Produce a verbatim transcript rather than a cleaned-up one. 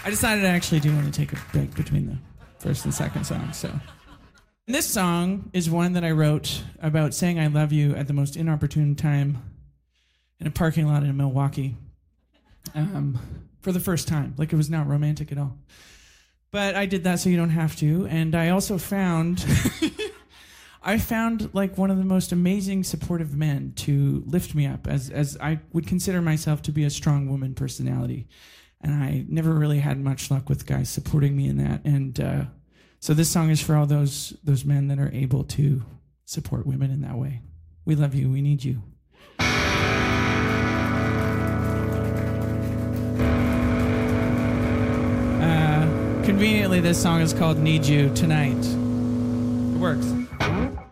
I decided I actually do want to take a break between the first and second song, so. And this song is one that I wrote about saying I love you at the most inopportune time in a parking lot in Milwaukee um, for the first time. Like, it was not romantic at all. But I did that so you don't have to. And I also found, I found like one of the most amazing supportive men to lift me up, as as I would consider myself to be a strong woman personality. And I never really had much luck with guys supporting me in that. And uh, so this song is for all those those men that are able to support women in that way. We love you. We need you. Uh, conveniently, this song is called Need You Tonight. It works.